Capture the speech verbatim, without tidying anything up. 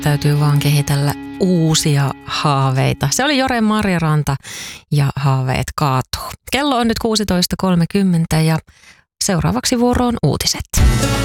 täytyy vaan kehitellä uusia haaveita. Se oli Jore Marjaranta ja Haaveet kaatuu. Kello on nyt kuusitoista kolmekymmentä ja seuraavaksi vuoroon uutiset.